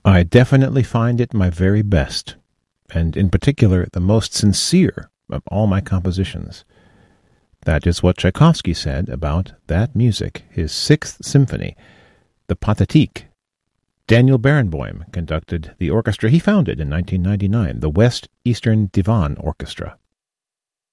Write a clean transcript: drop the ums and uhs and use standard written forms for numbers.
I definitely find it my very best, and in particular the most sincere of all my compositions. That is what Tchaikovsky said about that music, his Sixth Symphony, the Pathétique. Daniel Barenboim conducted the orchestra he founded in 1999, the West Eastern Divan Orchestra.